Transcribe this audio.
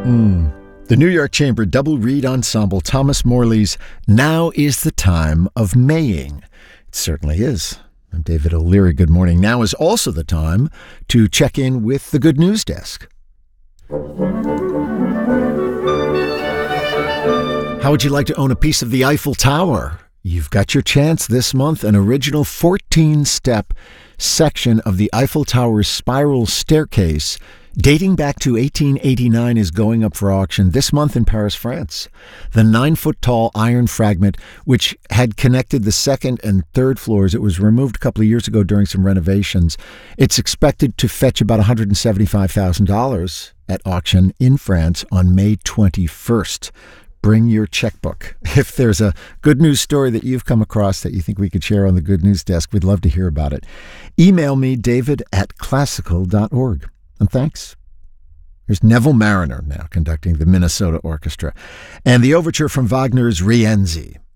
The New York Chamber Double Reed Ensemble, Thomas Morley's Now is the Time of Maying. It certainly is. I'm David O'Leary. Good morning. Now is also the time to check in with the Good News Desk. How would you like to own a piece of the Eiffel Tower? You've got your chance this month. An original 14-step section of the Eiffel Tower's spiral staircase dating back to 1889 is going up for auction this month in Paris, France. The 9-foot-tall iron fragment, which had connected the second and third floors, it was removed a couple of years ago during some renovations. It's expected to fetch about $175,000 at auction in France on May 21st. Bring your checkbook. If there's a good news story that you've come across that you think we could share on the Good News Desk, we'd love to hear about it. Email me, david@classical.org. And thanks. There's Neville Marriner now conducting the Minnesota Orchestra and the overture from Wagner's Rienzi.